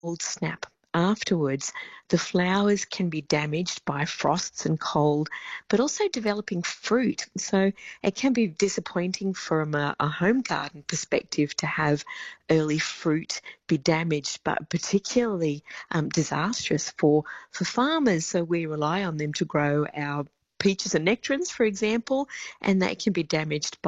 cold snap afterwards, the flowers can be damaged by frosts and cold, but also developing fruit. So it can be disappointing from a home garden perspective to have early fruit be damaged, but particularly disastrous for farmers. So we rely on them to grow our peaches and nectarines, for example, and they can be damaged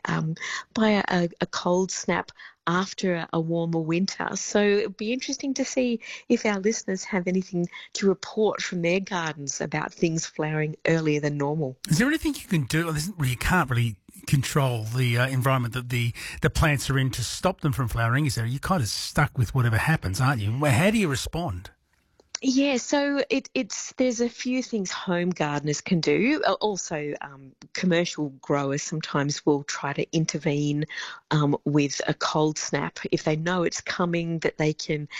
by a cold snap after a warmer winter. So it'd be interesting to see if our listeners have anything to report from their gardens about things flowering earlier than normal. Is there anything you can do? You can't really control the environment that the plants are in to stop them from flowering, is there? You're kind of stuck with whatever happens, aren't you? How do you respond? Yeah, so there's a few things home gardeners can do. Also, commercial growers sometimes will try to intervene with a cold snap if they know it's coming. That they can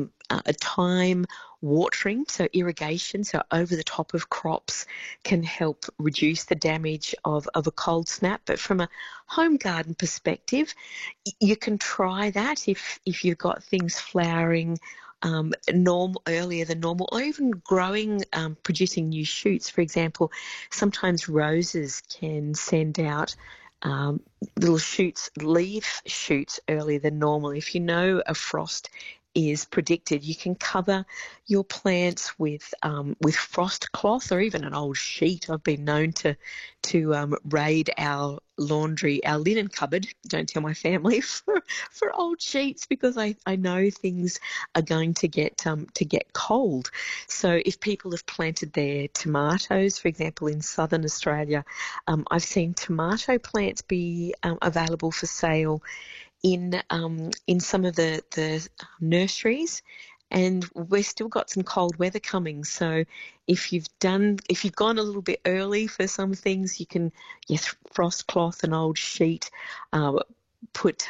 time watering, so irrigation, so over the top of crops can help reduce the damage of a cold snap. But from a home garden perspective, you can try that if you've got things flowering earlier than normal, or even growing, producing new shoots. For example, sometimes roses can send out little shoots, leaf shoots earlier than normal. If you know a frost is predicted, you can cover your plants with frost cloth or even an old sheet. I've been known to raid our linen cupboard, don't tell my family, for old sheets, because I know things are going to get cold. So if people have planted their tomatoes, for example, in southern Australia, I've seen tomato plants be available for sale in some of the nurseries, and we've still got some cold weather coming. So if you've gone a little bit early for some things, you can frost cloth, an old sheet, put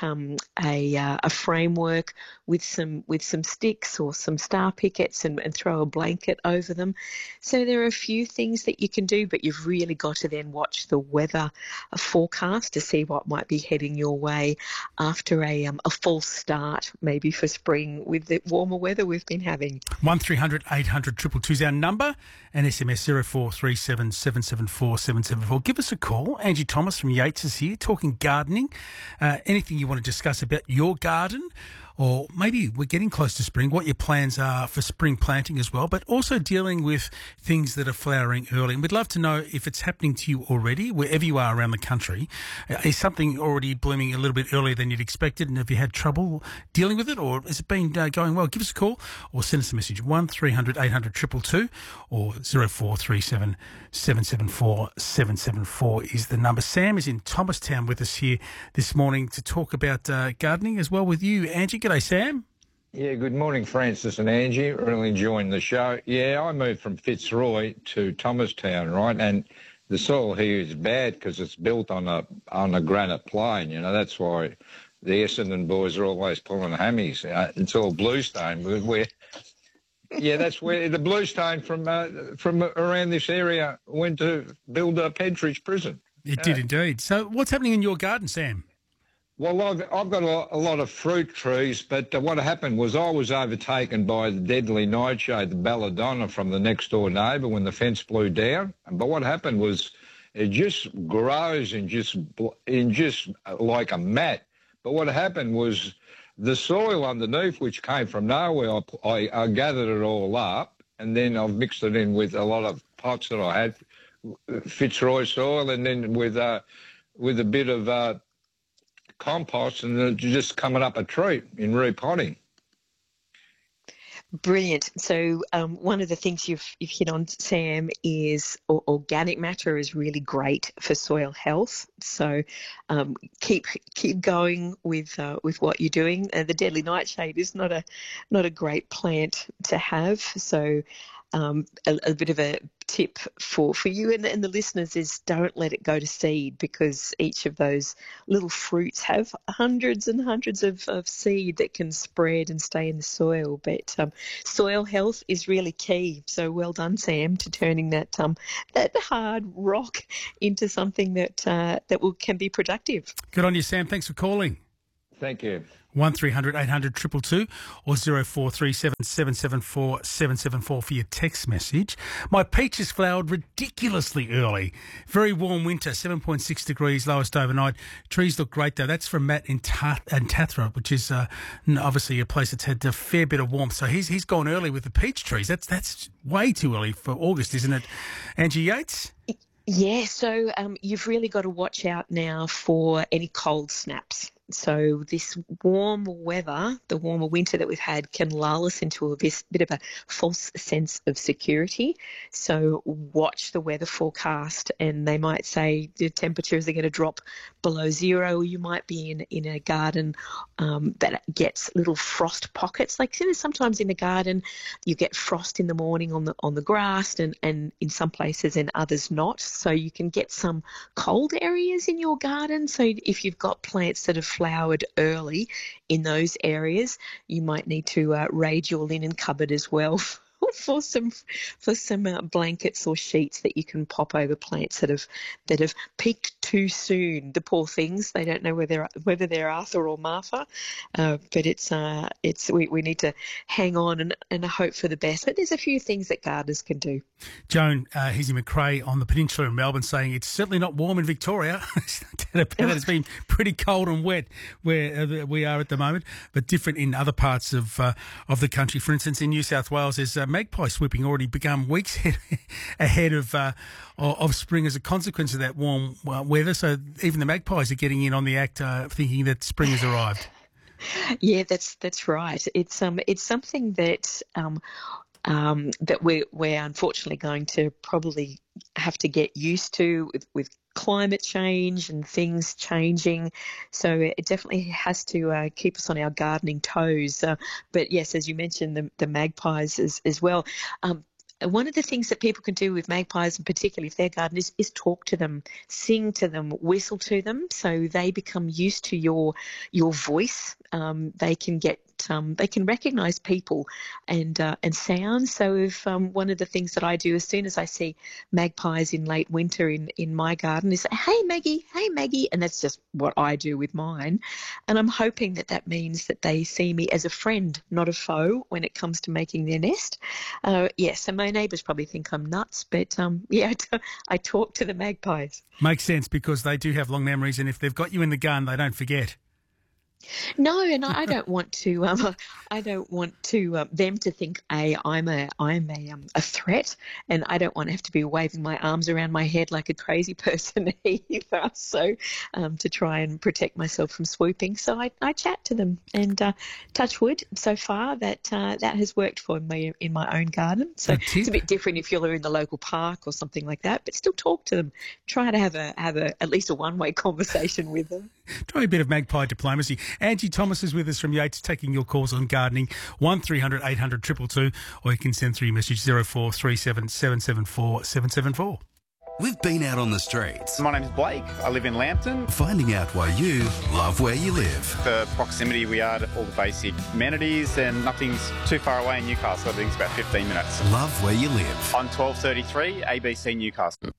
a framework with some sticks or some star pickets and throw a blanket over them. So there are a few things that you can do, but you've really got to then watch the weather forecast to see what might be heading your way after a false start, maybe for spring, with the warmer weather we've been having. 1300 800 222 is our number, and SMS 0437 774 774. Give us a call. Angie Thomas from Yates is here, talking gardening. Anything you want to discuss about your garden, or maybe we're getting close to spring, what your plans are for spring planting as well, but also dealing with things that are flowering early. And we'd love to know if it's happening to you already, wherever you are around the country. Is something already blooming a little bit earlier than you'd expected, and have you had trouble dealing with it, or has it been going well? Give us a call or send us a message. 1300 800 222 or 0437 774 774 is the number. Sam is in Thomastown with us here this morning to talk about gardening as well with you, Angie. G'day, Sam. Yeah, good morning, Francis and Angie. Really enjoying the show. Yeah, I moved from Fitzroy to Thomastown, right? And the soil here is bad because it's built on a granite plain. You know, that's why the Essendon boys are always pulling hammies. It's all bluestone. That's where the bluestone from around this area went to build Pentridge Prison. It did indeed. So what's happening in your garden, Sam? Well, I've got a lot of fruit trees, but what happened was I was overtaken by the deadly nightshade, the belladonna, from the next door neighbour when the fence blew down. But what happened was it just grows in just like a mat. But what happened was the soil underneath, which came from nowhere, I gathered it all up, and then I've mixed it in with a lot of pots that I had, Fitzroy soil, and then with a bit of compost, and they're just coming up a treat in repotting. Brilliant. So one of the things you've hit on, Sam, is organic matter is really great for soil health. So keep going with what you're doing. The deadly nightshade is not a great plant to have. So a bit of a tip for you and the listeners is don't let it go to seed, because each of those little fruits have hundreds and hundreds of seed that can spread and stay in the soil. But soil health is really key. So well done, Sam, to turning that hard rock into something that can be productive. Good on you, Sam. Thanks for calling. Thank you. 1300 800 222 or 0437 774 774 for your text message. My peaches flowered ridiculously early. Very warm winter, 7.6 degrees, lowest overnight. Trees look great though. That's from Matt in Tathra, which is obviously a place that's had a fair bit of warmth. So he's gone early with the peach trees. That's way too early for August, isn't it, Angie Yates? Yeah, so you've really got to watch out now for any cold snaps. So this warm weather, the warmer winter that we've had, can lull us into a bit of a false sense of security. So watch the weather forecast, and they might say the temperatures are going to drop below zero. You might be in a garden that gets little frost pockets. Like sometimes in the garden you get frost in the morning on the grass, and in some places and others not. So you can get some cold areas in your garden. So if you've got plants that have flowered early in those areas, you might need to raid your linen cupboard as well for some blankets or sheets that you can pop over plants that have peaked too soon. The poor things, they don't know whether they're Arthur or Martha, but we need to hang on and hope for the best. But there's a few things that gardeners can do. Joan Hizzy McRae on the peninsula in Melbourne saying it's certainly not warm in Victoria. It's been pretty cold and wet where we are at the moment, but different in other parts of the country. For instance, in New South Wales, there's magpie swooping already become weeks ahead of spring as a consequence of that warm weather. So even the magpies are getting in on the act, thinking that spring has arrived. Yeah, that's right. It's something that that we're unfortunately going to probably have to get used to with climate change and things changing. So it definitely has to keep us on our gardening toes. But yes, as you mentioned, the magpies as well. One of the things that people can do with magpies, and particularly if they're gardeners, is talk to them, sing to them, whistle to them, so they become used to your voice. They can recognise people and sounds. So if one of the things that I do as soon as I see magpies in late winter in my garden is, hey Maggie, and that's just what I do with mine. And I'm hoping that means that they see me as a friend, not a foe, when it comes to making their nest. So my neighbours probably think I'm nuts, but I talk to the magpies. Makes sense, because they do have long memories, and if they've got you in the gun, they don't forget. No, and I don't want to. I don't want to them to think I'm a threat, and I don't want to have to be waving my arms around my head like a crazy person either. So to try and protect myself from swooping, so I chat to them, and touch wood. So far that has worked for me in my own garden. So it's a bit different if you're in the local park or something like that, but still talk to them. Try to have at least a one-way conversation with them. Try a bit of magpie diplomacy. Angie Thomas is with us from Yates, taking your calls on gardening, 1300 800 222, or you can send through your message 0437 774 774. We've been out on the streets. My name's Blake. I live in Lambton. Finding out why you love where you live. The proximity we are to all the basic amenities, and nothing's too far away in Newcastle. I think it's about 15 minutes. Love where you live. On 1233 ABC Newcastle.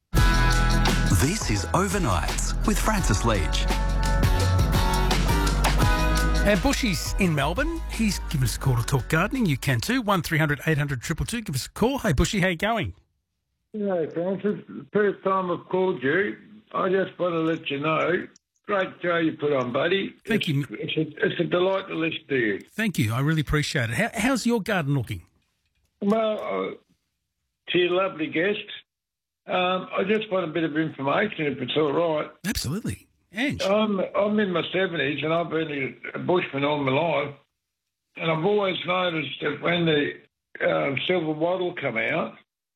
This is Overnights with Francis Leach. And Bushy's in Melbourne. He's given us a call to talk gardening. You can too. 1300 800 222. Give us a call. Hey, Bushy, how you going? Hey, Francis. First time I've called you. I just want to let you know, great show you put on, buddy. Thank you. It's a delight to listen to you. Thank you. I really appreciate it. How's your garden looking? Well, to your lovely guest, I just want a bit of information, if it's all right. Absolutely. Ange. I'm in my 70s, and I've been a bushman all my life, and I've always noticed that when the silver wattle come out,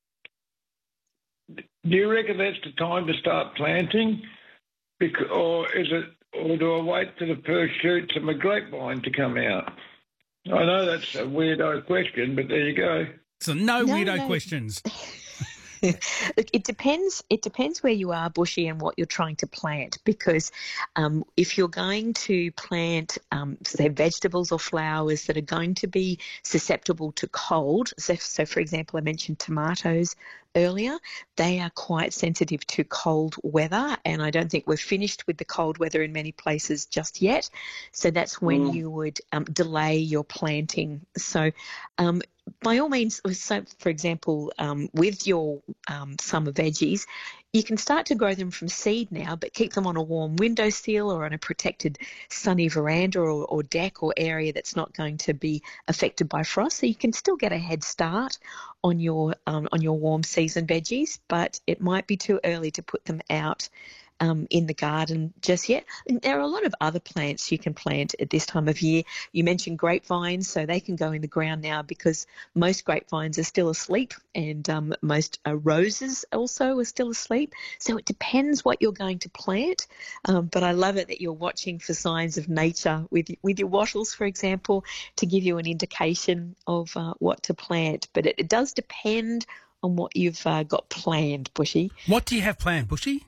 do you reckon that's the time to start planting, or do I wait for the first shoots of my grapevine to come out? I know that's a weirdo question, but there you go. So no weirdo questions. Look, it depends. It depends where you are, Bushy, and what you're trying to plant. Because if you're going to plant, say, vegetables or flowers that are going to be susceptible to cold, so for example, I mentioned tomatoes earlier, they are quite sensitive to cold weather, and I don't think we're finished with the cold weather in many places just yet. So that's when you would delay your planting. So by all means, so for example, with your summer veggies, you can start to grow them from seed now, but keep them on a warm windowsill or on a protected sunny veranda or deck or area that's not going to be affected by frost. So you can still get a head start on your warm season veggies, but it might be too early to put them out in the garden just yet. And there are a lot of other plants you can plant at this time of year. You mentioned grapevines, so they can go in the ground now because most grapevines are still asleep, and most roses also are still asleep. So it depends what you're going to plant. But I love it that you're watching for signs of nature with your wattles, for example, to give you an indication of what to plant. But it does depend on what you've got planned, Bushy. What do you have planned, Bushy?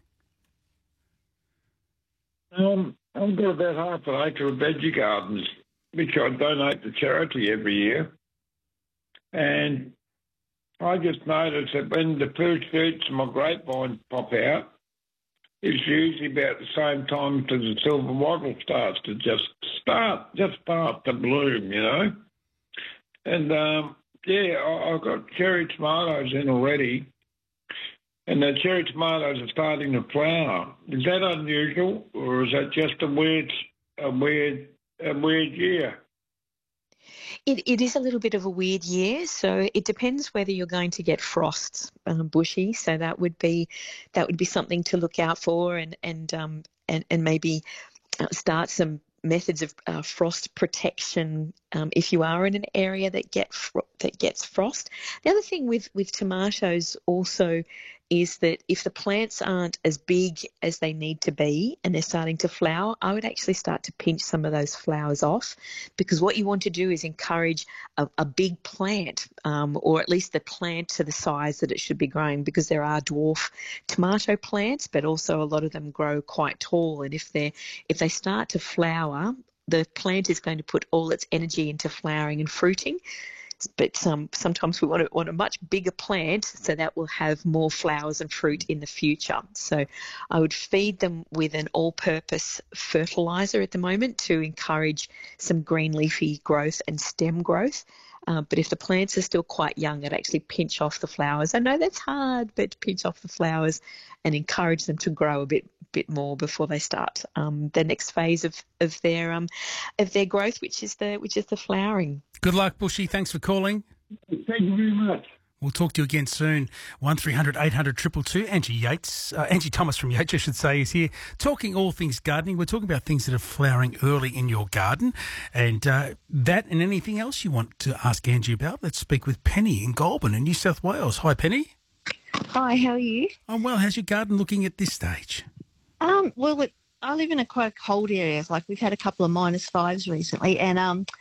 I've got about half an acre of veggie gardens, which I donate to charity every year. And I just noticed that when the first shoots of my grapevine pop out, it's usually about the same time as the silver wattle starts to just start to bloom, you know. And, I've got cherry tomatoes in already. And the cherry tomatoes are starting to flower. Is that unusual, or is that just a weird year? It is a little bit of a weird year, so it depends whether you're going to get frosts, Bushy. So that would be something to look out for, and maybe start some methods of frost protection if you are in an area that gets frost. The other thing with tomatoes also is that if the plants aren't as big as they need to be and they're starting to flower, I would actually start to pinch some of those flowers off, because what you want to do is encourage a big plant, or at least the plant to the size that it should be growing, because there are dwarf tomato plants, but also a lot of them grow quite tall. And if they start to flower, the plant is going to put all its energy into flowering and fruiting. But sometimes we want a much bigger plant so that will have more flowers and fruit in the future. So I would feed them with an all-purpose fertiliser at the moment to encourage some green leafy growth and stem growth. But if the plants are still quite young, I'd actually pinch off the flowers. I know that's hard, but pinch off the flowers and encourage them to grow a bit more before they start the next phase of their growth, which is the flowering. Good luck, Bushy. Thanks for calling. Thank you very much. We'll talk to you again soon. 1300 800 222. Angie Thomas from Yates, I should say, is here talking all things gardening. We're talking about things that are flowering early in your garden, and that and anything else you want to ask Angie about. Let's speak with Penny in Goulburn in New South Wales. Hi, Penny. Hi, how are you? I'm well. How's your garden looking at this stage? Well, I live in a quite cold area. Like, we've had a couple of -5s recently, and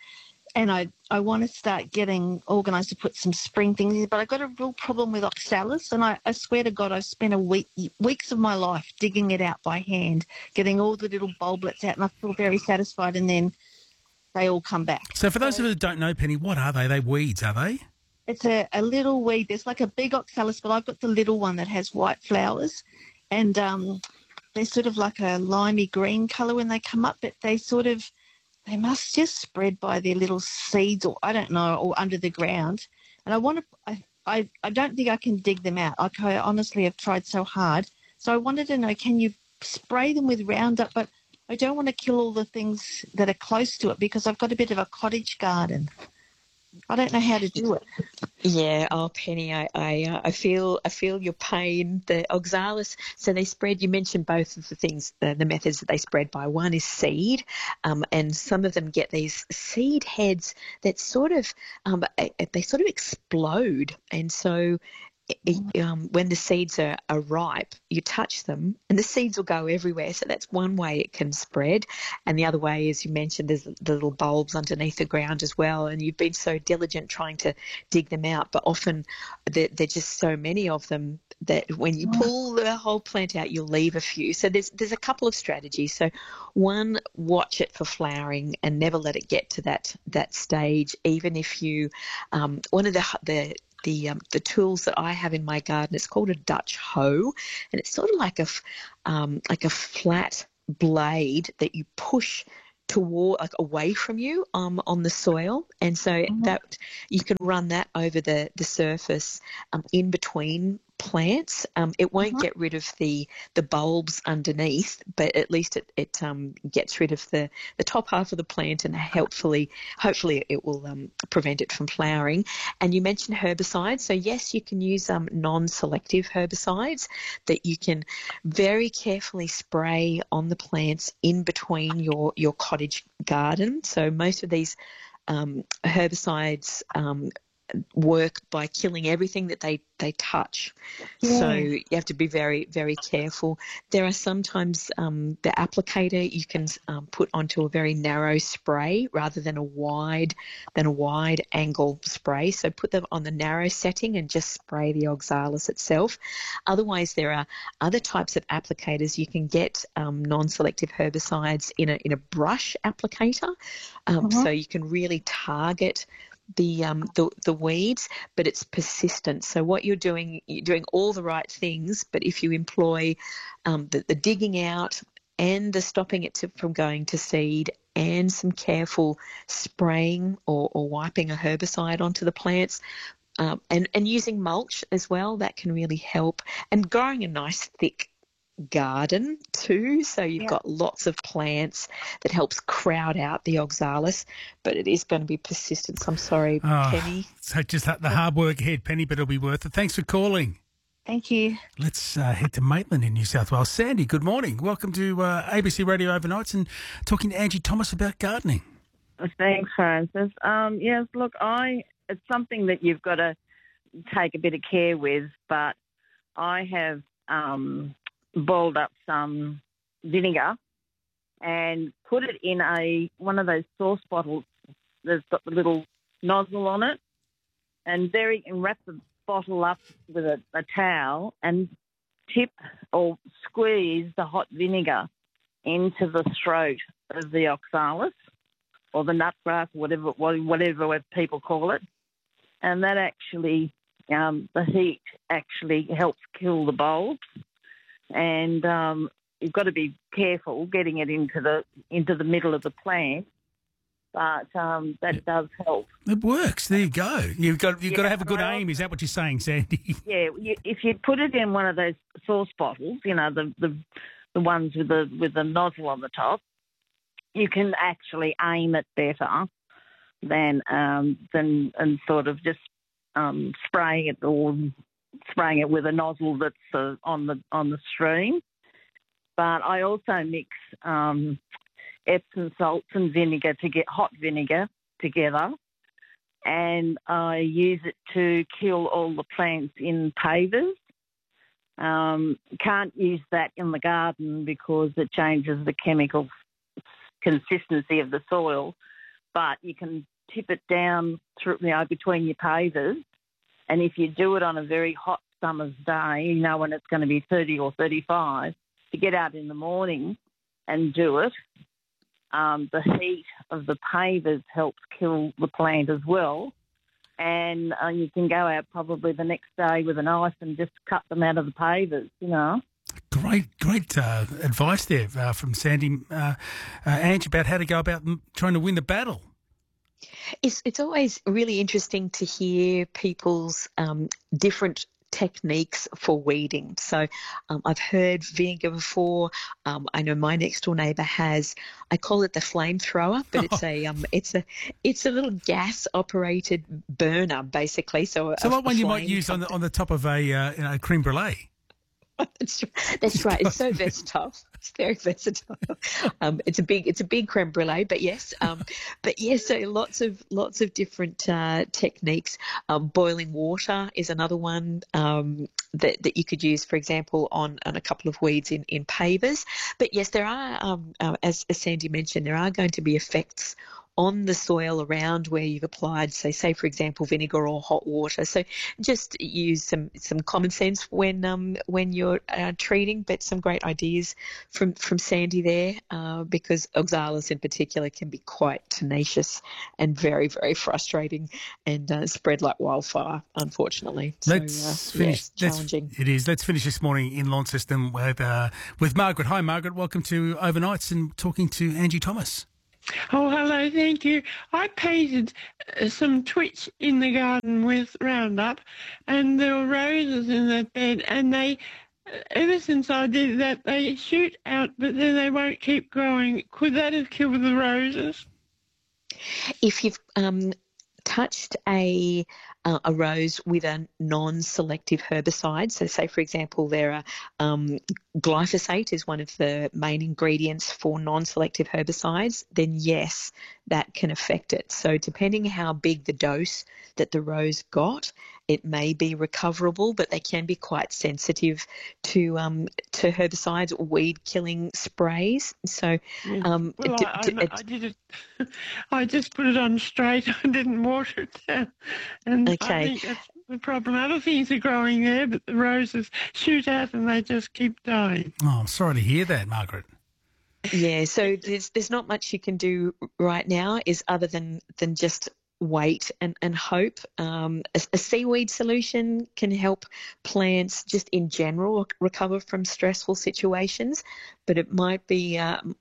I want to start getting organised to put some spring things in, but I've got a real problem with oxalis, and I swear to God, I've spent weeks of my life digging it out by hand, getting all the little bulblets out, and I feel very satisfied, and then they all come back. So for those of you that don't know, Penny, what are they? Are they weeds, are they? It's a little weed. There's like a big oxalis, but I've got the little one that has white flowers, and they're sort of like a limey green colour when they come up, but they must just spread by their little seeds, or I don't know, or under the ground. And I don't think I can dig them out. I honestly have tried so hard. So I wanted to know, can you spray them with Roundup? But I don't want to kill all the things that are close to it, because I've got a bit of a cottage garden. I don't know how to do it. Yeah, Penny, I feel your pain. The oxalis, so they spread. You mentioned both of the things, the methods that they spread by. One is seed, and some of them get these seed heads that sort of explode, and so when the seeds are ripe, you touch them and the seeds will go everywhere. So that's one way it can spread. And the other way, as you mentioned, there's the little bulbs underneath the ground as well. And you've been so diligent trying to dig them out, but often there's just so many of them that when you pull the whole plant out, you'll leave a few. So there's a couple of strategies. So one, watch it for flowering and never let it get to that stage. Even if you, one of the tools that I have in my garden, it's called a Dutch hoe, and it's sort of like a flat blade that you push toward, like away from you, on the soil, and so that you can run that over the surface in between plants. It won't get rid of the bulbs underneath, but at least it gets rid of the top half of the plant, and hopefully it will prevent it from flowering. And you mentioned herbicides, so yes, you can use non-selective herbicides that you can very carefully spray on the plants in between your cottage garden. So most of these herbicides work by killing everything that they touch. Yeah. So you have to be very, very careful. There are sometimes the applicator you can put onto a very narrow spray rather than a wide angle spray. So put them on the narrow setting and just spray the oxalis itself. Otherwise, there are other types of applicators. You can get non-selective herbicides in a brush applicator, so you can really target the weeds, but it's persistent. So what you're doing all the right things, but if you employ the digging out and the stopping it from going to seed and some careful spraying or wiping a herbicide onto the plants, and using mulch as well, that can really help. And growing a nice thick garden too, so you've got lots of plants, that helps crowd out the oxalis, but it is going to be persistent. So I'm sorry, Penny. So just the hard work ahead, Penny, but it'll be worth it. Thanks for calling. Thank you. Let's head to Maitland in New South Wales. Sandy, good morning. Welcome to ABC Radio Overnights and talking to Angie Thomas about gardening. Thanks, Francis. Yes, look, it's something that you've got to take a bit of care with, but I have boiled up some vinegar and put it in one of those sauce bottles that's got the little nozzle on it, and wrap the bottle up with a towel and tip or squeeze the hot vinegar into the throat of the oxalis or the nutgrass, whatever people call it, and that actually, the heat actually helps kill the bulbs. And you've got to be careful getting it into the middle of the plant, but that does help. It works. There you go. You've got to have a good aim. Is that what you're saying, Sandy? Yeah. If you put it in one of those sauce bottles, the ones with the nozzle on the top, you can actually aim it better than sort of just spraying it with a nozzle that's on the stream. But I also mix Epsom salts and vinegar to get hot vinegar together, and I use it to kill all the plants in pavers. Can't use that in the garden because it changes the chemical consistency of the soil, but you can tip it down through between your pavers. And if you do it on a very hot summer's day, when it's going to be 30 or 35, to get out in the morning and do it, the heat of the pavers helps kill the plant as well. And you can go out probably the next day with a knife and just cut them out of the pavers, Great advice there from Sandy. Ange, about how to go about trying to win the battle. It's always really interesting to hear people's different techniques for weeding. So I've heard vinegar before. I know my next door neighbour has. I call it the flamethrower, but it's a little gas operated burner basically. So what one you might use on the top of a creme brulee. That's right. It's so versatile. It's very versatile. It's a big creme brulee, but yes, so lots of different techniques. Boiling water is another one that you could use, for example, on a couple of weeds in pavers. But yes, there are, as Sandy mentioned, there are going to be effects on the soil around where you've applied, say for example, vinegar or hot water. So just use some common sense when you're treating, but some great ideas from Sandy there, because oxalis in particular can be quite tenacious and very, very frustrating and spread like wildfire, unfortunately. Let's finish. Challenging. It is. Let's finish this morning in Launceston with Margaret. Hi, Margaret. Welcome to Overnights and talking to Angie Thomas. Oh, hello, thank you. I painted some twitch in the garden with Roundup, and there were roses in that bed, and they, ever since I did that, they shoot out, but then they won't keep growing. Could that have killed the roses? If you've touched a rose with a non-selective herbicide, so say for example there are glyphosate is one of the main ingredients for non-selective herbicides, then yes, that can affect it. So depending how big the dose that the rose got, it may be recoverable, but they can be quite sensitive to herbicides or weed-killing sprays. So, I did it. I just put it on straight. I didn't water it down, and I think that's the problem. Other things are growing there, but the roses shoot out and they just keep dying. Oh, I'm sorry to hear that, Margaret. Yeah, so there's not much you can do right now, is other than just wait and hope. A seaweed solution can help plants just in general recover from stressful situations, but it might be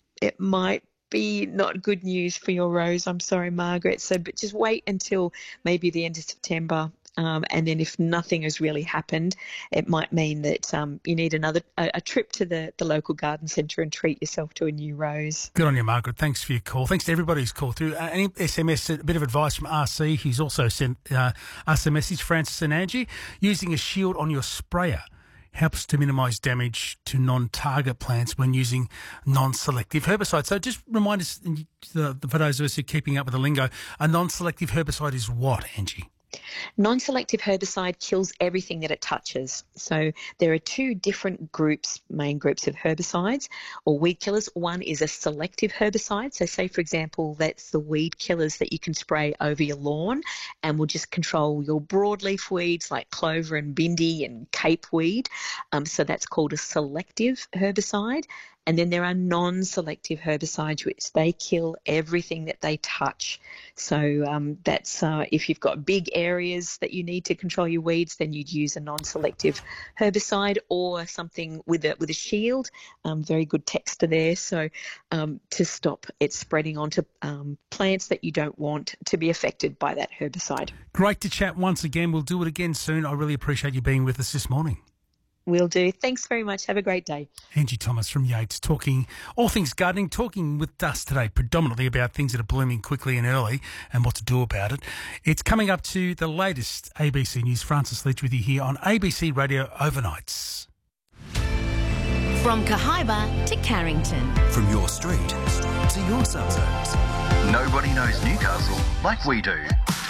not good news for your rose. I'm sorry, Margaret. So, but just wait until maybe the end of September. And then if nothing has really happened, it might mean that you need a trip to the local garden centre and treat yourself to a new rose. Good on you, Margaret. Thanks for your call. Thanks to everybody who's called through. Any SMS, a bit of advice from RC, who's also sent us a message, Francis and Angie. Using a shield on your sprayer helps to minimise damage to non-target plants when using non-selective herbicides. So just remind us, for those of us who are keeping up with the lingo, a non-selective herbicide is what, Angie? Non-selective herbicide kills everything that it touches. So there are two different main groups of herbicides or weed killers. One is a selective herbicide. So say, for example, that's the weed killers that you can spray over your lawn and will just control your broadleaf weeds like clover and bindi and capeweed. So that's called a selective herbicide. And then there are non-selective herbicides, which they kill everything that they touch. So that's if you've got big areas that you need to control your weeds, then you'd use a non-selective herbicide or something with a shield. Very good texture there. So to stop it spreading onto plants that you don't want to be affected by that herbicide. Great to chat once again. We'll do it again soon. I really appreciate you being with us this morning. Will do. Thanks very much. Have a great day. Angie Thomas from Yates, talking all things gardening, talking with us today predominantly about things that are blooming quickly and early and what to do about it. It's coming up to the latest ABC News. Francis Leach with you here on ABC Radio Overnights. From Cahaiba to Carrington. From your street to your suburbs. Nobody knows Newcastle like we do.